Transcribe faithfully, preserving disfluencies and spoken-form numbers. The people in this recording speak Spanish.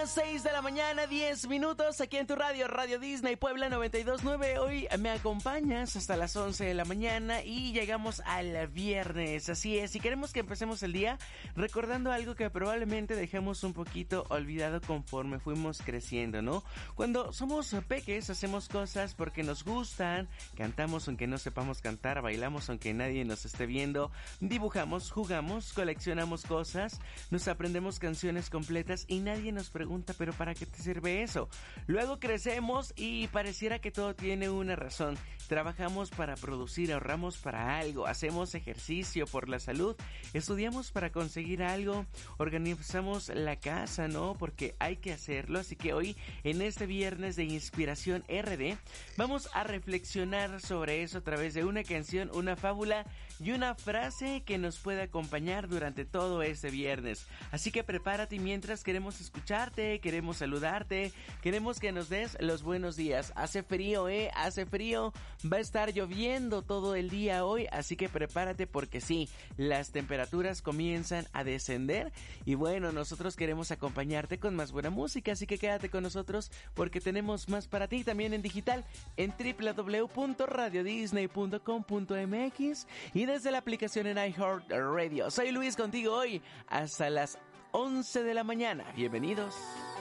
las seis de la mañana, diez minutos, aquí en tu radio, Radio Disney Puebla noventa y dos punto nueve. Hoy me acompañas hasta las once de la mañana y llegamos al viernes. Así es, y queremos que empecemos el día recordando algo que probablemente dejamos un poquito olvidado conforme fuimos creciendo, ¿no? Cuando somos peques hacemos cosas porque nos gustan, cantamos aunque no sepamos cantar, bailamos aunque nadie nos esté viendo, dibujamos, jugamos, coleccionamos cosas, nos aprendemos canciones completas y nadie nos pregunta, pero ¿para qué te sirve eso? Luego crecemos y pareciera que todo tiene una razón. Trabajamos para producir, ahorramos para algo, hacemos ejercicio por la salud, estudiamos para conseguir algo, organizamos la casa, ¿no? Porque hay que hacerlo. Así que hoy, en este viernes de Inspiración R D, vamos a reflexionar sobre eso a través de una canción, una fábula y una frase que nos puede acompañar durante todo este viernes. Así que prepárate mientras queremos escucharte, queremos saludarte, queremos que nos des los buenos días. Hace frío, eh, hace frío, va a estar lloviendo todo el día hoy, así que prepárate porque sí, las temperaturas comienzan a descender y bueno, nosotros queremos acompañarte con más buena música, así que quédate con nosotros porque tenemos más para ti también en digital en doble u doble u doble u punto radio disney punto com punto m x y desde la aplicación en iHeartRadio. Soy Luis contigo hoy hasta las once de la mañana. Bienvenidos.